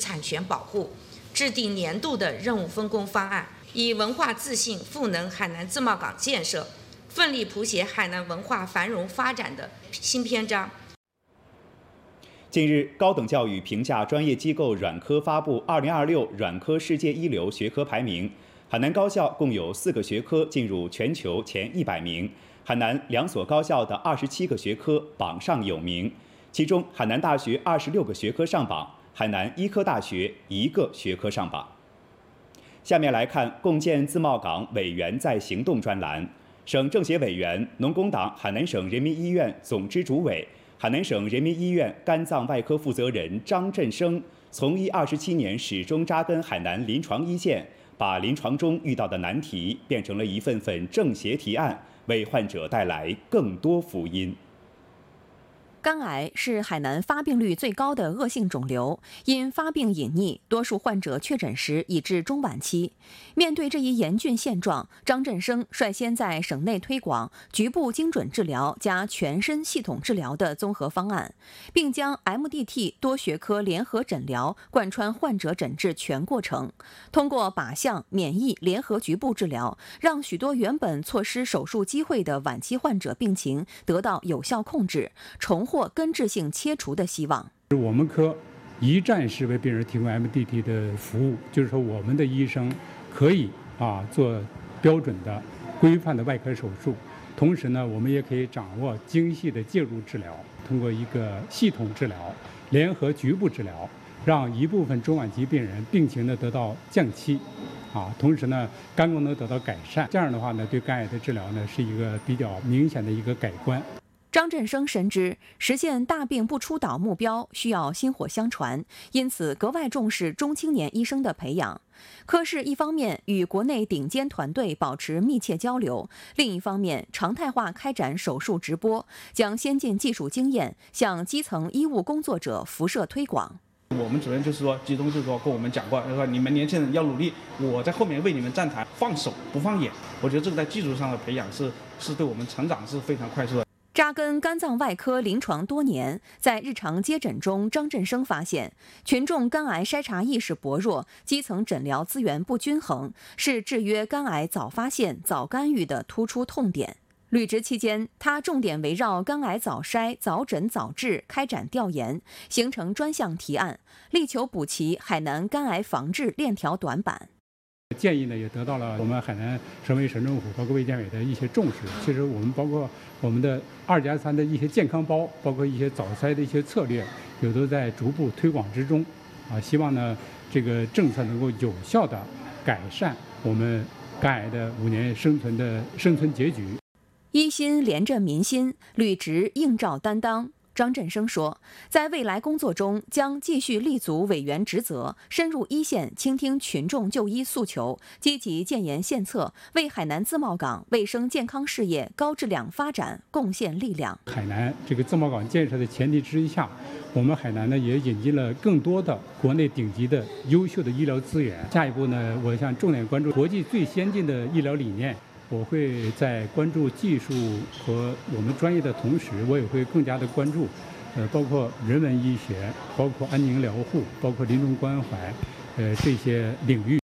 产权保护，制定年度的任务分工方案，以文化自信赋能海南自贸港建设，奋力谱写海南文化繁荣发展的新篇章。 近日，高等教育评价专业机构软科发布2026软科世界一流学科排名，海南高校共有4个学科进入全球前100名，海南2所高校的27个学科榜上有名，其中海南大学26个学科上榜，海南医科大学1个学科上榜。下面来看共建自贸港委员在行动专栏。省政协委员、农工党海南省人民医院总支主委、海南省人民医院肝脏外科负责人张振生，从医27年，始终扎根海南临床一线，把临床中遇到的难题变成了一份份政协提案，为患者带来更多福音。 肝癌是海南发病率最高的恶性肿瘤，因发病隐匿，多数患者确诊时已至中晚期。面对这一严峻现状，张振生率先在省内推广局部精准治疗加全身系统治疗的综合方案，并将 MDT 多学科联合诊疗贯穿患者诊治全过程，通过靶向、免疫联合局部治疗，让许多原本错失手术机会的晚期患者病情得到有效控制，重获根治性切除的希望。 我们科一站式为病人提供 MDT 的服务，就是说我们的医生可以做标准的、规范的外科手术，同时呢，我们也可以掌握精细的介入治疗，通过一个系统治疗、联合局部治疗，让一部分中晚期病人病情呢得到降期，同时呢，肝功能得到改善。这样的话呢，对肝癌的治疗呢是一个比较明显的一个改观。 张振生深知实现大病不出岛目标需要薪火相传，因此格外重视中青年医生的培养。科室一方面与国内顶尖团队保持密切交流，另一方面常态化开展手术直播，将先进技术经验向基层医务工作者辐射推广。 我们主任就是说，集中就是说跟我们讲过，就是说你们年轻人要努力，我在后面为你们站台，放手不放眼。我觉得这个在技术上的培养是对我们成长是非常快速的。 扎根肝脏外科临床多年，在日常接诊中，张振生发现群众肝癌筛查意识薄弱，基层诊疗资源不均衡，是制约肝癌早发现、早干预的突出痛点。履职期间，他重点围绕肝癌早筛、早诊、早治开展调研，形成专项提案，力求补齐海南肝癌防治链条短板。 建议呢也得到了我们海南省委省政府包括卫健委的一些重视。其实我们包括我们的2+3的一些健康包，包括一些早筛的一些策略，也都在逐步推广之中。希望呢这个政策能够有效的改善我们肝癌的5年生存结局。 一心连着民心，履职应召担当。张振生说，在未来工作中将继续立足委员职责，深入一线，倾听群众就医诉求，积极建言献策，为海南自贸港卫生健康事业高质量发展贡献力量。 海南这个自贸港建设的前提之下，我们海南呢也引进了更多的国内顶级的优秀的医疗资源。下一步呢，我想重点关注国际最先进的医疗理念。我会在关注技术和我们专业的同时，我也会更加的关注，包括人文医学，包括安宁疗护，包括临终关怀，这些领域。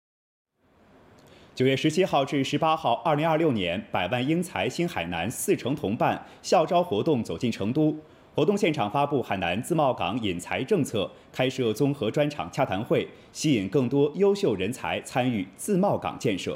9月17号至18号，2026年百万英才新海南4城同办校招活动走进成都。活动现场发布海南自贸港引才政策，开设综合专场洽谈会，吸引更多优秀人才参与自贸港建设。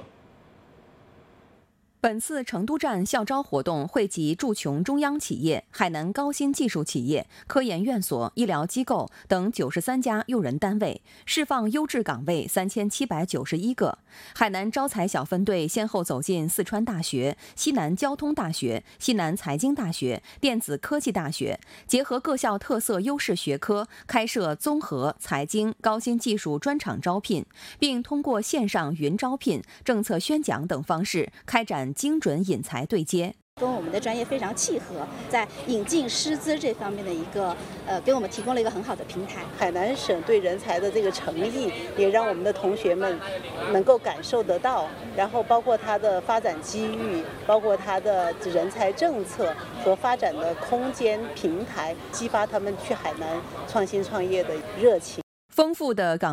本次成都站校招活动汇集驻琼中央企业、海南高新技术企业、科研院所、医疗机构等93家用人单位，释放优质岗位3791个。海南招才小分队先后走进四川大学、西南交通大学、西南财经大学、电子科技大学，结合各校特色优势学科，开设综合、财经、高新技术专场招聘，并通过线上云招聘、政策宣讲等方式开展精准引才对接。 跟我们的专业非常契合，在引进师资这方面的一个给我们提供了一个很好的平台。 海南省对人才的这个诚意，也让我们的同学们能够感受得到，然后包括它的发展机遇，包括它的人才政策和发展的空间平台，激发他们去海南创新创业的热情。 丰富的港